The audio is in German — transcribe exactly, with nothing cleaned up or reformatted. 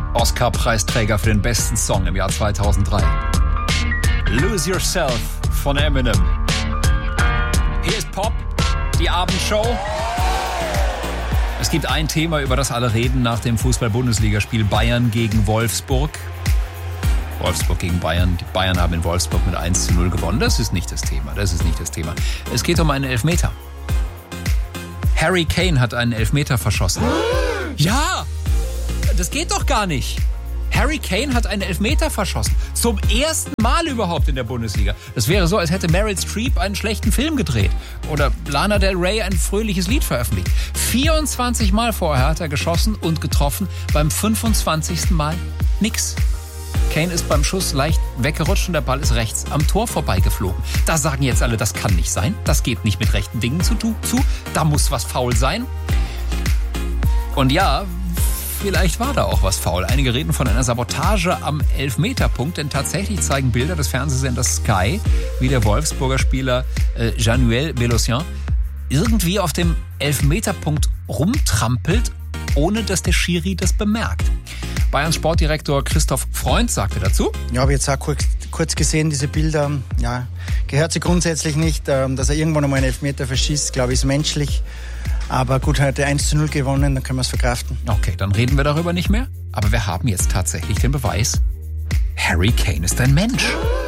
Oscar-Preisträger für den besten Song im Jahr zweitausenddrei. Lose Yourself von Eminem. Hier ist Pop, die Abendshow. Es gibt ein Thema, über das alle reden nach dem Fußball-Bundesligaspiel Bayern gegen Wolfsburg. Wolfsburg gegen Bayern. Die Bayern haben in Wolfsburg mit eins zu null gewonnen. Das ist nicht das Thema. Das ist nicht das Thema. Es geht um einen Elfmeter. Harry Kane hat einen Elfmeter verschossen. Ja! Das geht doch gar nicht. Harry Kane hat einen Elfmeter verschossen. Zum ersten Mal überhaupt in der Bundesliga. Das wäre so, als hätte Meryl Streep einen schlechten Film gedreht. Oder Lana Del Rey ein fröhliches Lied veröffentlicht. vierundzwanzig Mal vorher hat er geschossen und getroffen. Beim fünfundzwanzigsten Mal nix. Kane ist beim Schuss leicht weggerutscht und der Ball ist rechts am Tor vorbeigeflogen. Da sagen jetzt alle, das kann nicht sein. Das geht nicht mit rechten Dingen zu. zu. Da muss was faul sein. Und ja, vielleicht war da auch was faul. Einige reden von einer Sabotage am Elfmeterpunkt, denn tatsächlich zeigen Bilder des Fernsehsenders Sky, wie der Wolfsburger Spieler äh, Jean-Noël Belocian irgendwie auf dem Elfmeterpunkt rumtrampelt, ohne dass der Schiri das bemerkt. Bayerns Sportdirektor Christoph Freund sagte dazu: Ja, habe jetzt auch kurz, kurz gesehen, diese Bilder, ja, gehört sie grundsätzlich nicht. Dass er irgendwann einmal einen Elfmeter verschießt, glaube ich, ist menschlich. Aber gut, er hat eins zu null gewonnen, dann können wir es verkraften. Okay, dann reden wir darüber nicht mehr. Aber wir haben jetzt tatsächlich den Beweis, Harry Kane ist ein Mensch.